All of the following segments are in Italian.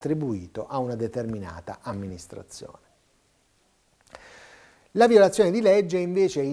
attribuito a una determinata amministrazione. La violazione di legge è invece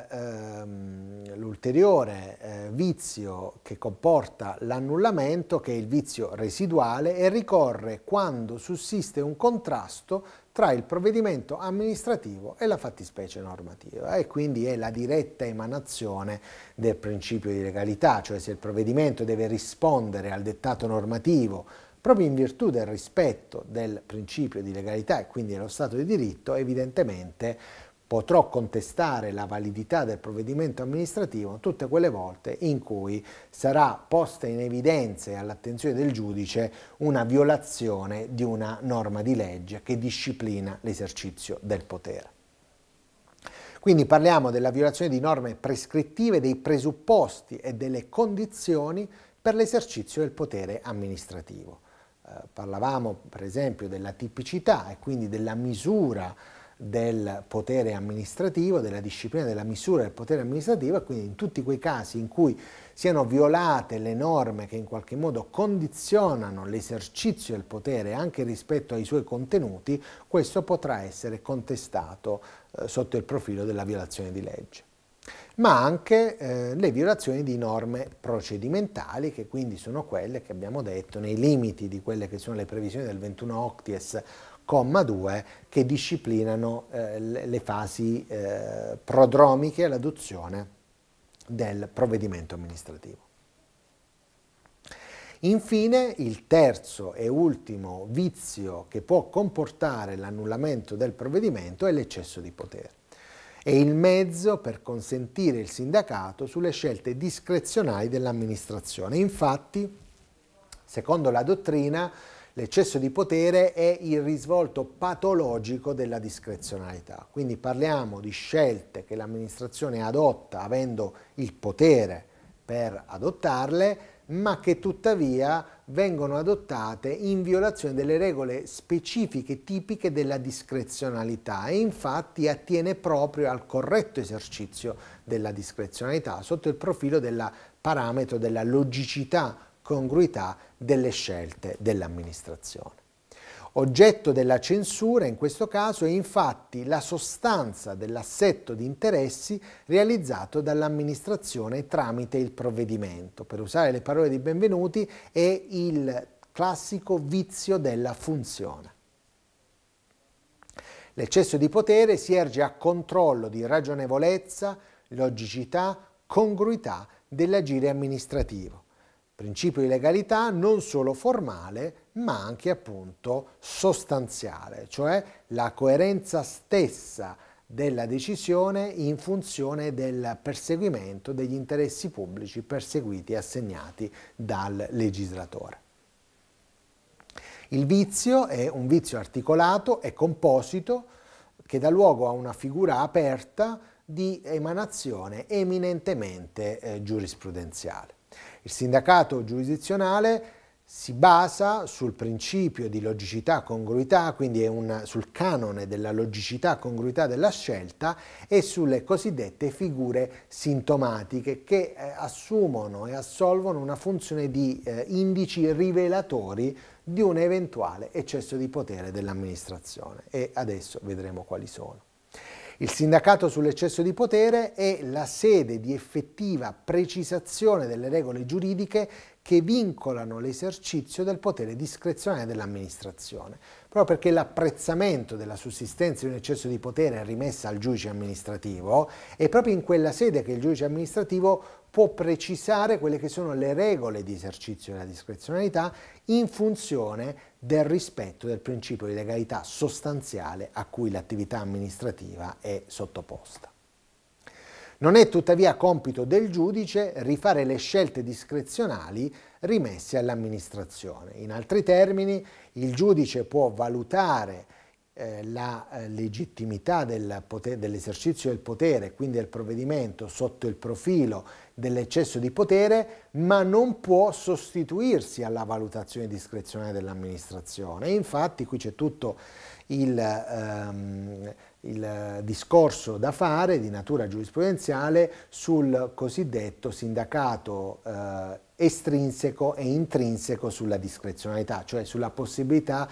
l'ulteriore vizio che comporta l'annullamento, che è il vizio residuale, e ricorre quando sussiste un contrasto tra il provvedimento amministrativo e la fattispecie normativa, e quindi è la diretta emanazione del principio di legalità, cioè se il provvedimento deve rispondere al dettato normativo proprio in virtù del rispetto del principio di legalità e quindi dello Stato di diritto, evidentemente potrò contestare la validità del provvedimento amministrativo tutte quelle volte in cui sarà posta in evidenza e all'attenzione del giudice una violazione di una norma di legge che disciplina l'esercizio del potere. Quindi parliamo della violazione di norme prescrittive, dei presupposti e delle condizioni per l'esercizio del potere amministrativo. Parlavamo per esempio della tipicità e quindi della misura del potere amministrativo, della disciplina della misura del potere amministrativo, e quindi in tutti quei casi in cui siano violate le norme che in qualche modo condizionano l'esercizio del potere anche rispetto ai suoi contenuti, questo potrà essere contestato sotto il profilo della violazione di legge. Ma anche le violazioni di norme procedimentali, che quindi sono quelle che abbiamo detto nei limiti di quelle che sono le previsioni del 21 Octies comma 2, che disciplinano le fasi prodromiche all'adozione del provvedimento amministrativo. Infine, il terzo e ultimo vizio che può comportare l'annullamento del provvedimento è l'eccesso di potere. È il mezzo per consentire il sindacato sulle scelte discrezionali dell'amministrazione. Infatti, secondo la dottrina, l'eccesso di potere è il risvolto patologico della discrezionalità. Quindi parliamo di scelte che l'amministrazione adotta avendo il potere per adottarle, ma che tuttavia vengono adottate in violazione delle regole specifiche tipiche della discrezionalità, e infatti attiene proprio al corretto esercizio della discrezionalità sotto il profilo del parametro della logicità, congruità delle scelte dell'amministrazione. Oggetto della censura in questo caso è infatti la sostanza dell'assetto di interessi realizzato dall'amministrazione tramite il provvedimento. Per usare le parole di Benvenuti, è il classico vizio della funzione. L'eccesso di potere si erge a controllo di ragionevolezza, logicità, congruità dell'agire amministrativo. Principio di legalità non solo formale, ma anche appunto sostanziale, cioè la coerenza stessa della decisione in funzione del perseguimento degli interessi pubblici perseguiti e assegnati dal legislatore. Il vizio è un vizio articolato e composito che dà luogo a una figura aperta di emanazione eminentemente giurisprudenziale. Il sindacato giurisdizionale si basa sul principio di logicità congruità, quindi sul canone della logicità congruità della scelta, e sulle cosiddette figure sintomatiche che assumono e assolvono una funzione di indici rivelatori di un eventuale eccesso di potere dell'amministrazione, e adesso vedremo quali sono. Il sindacato sull'eccesso di potere è la sede di effettiva precisazione delle regole giuridiche che vincolano l'esercizio del potere discrezionale dell'amministrazione, proprio perché l'apprezzamento della sussistenza di un eccesso di potere è rimessa al giudice amministrativo. È proprio in quella sede che il giudice amministrativo può precisare quelle che sono le regole di esercizio della discrezionalità in funzione del rispetto del principio di legalità sostanziale a cui l'attività amministrativa è sottoposta. Non è tuttavia compito del giudice rifare le scelte discrezionali rimesse all'amministrazione. In altri termini, il giudice può valutare la legittimità dell'esercizio del potere, quindi del provvedimento, sotto il profilo dell'eccesso di potere, ma non può sostituirsi alla valutazione discrezionale dell'amministrazione. E infatti qui c'è tutto il discorso da fare di natura giurisprudenziale sul cosiddetto sindacato estrinseco e intrinseco sulla discrezionalità, cioè sulla possibilità